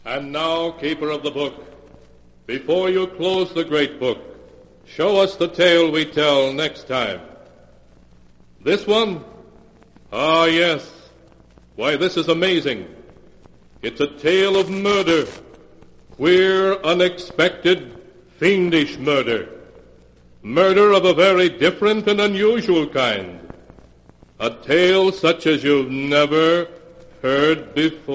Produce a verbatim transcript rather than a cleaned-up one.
And now, keeper of the book, before you close the great book, show us the tale we tell next time. This one? Ah, yes. Why, this is amazing. It's a tale of murder. Queer, unexpected, fiendish murder. Murder of a very different and unusual kind. A tale such as you've never heard before.